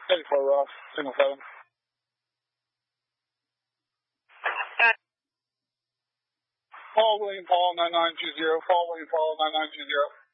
84 Ross, signal 7. Paul William Paul 9920, Paul William Paul 9920.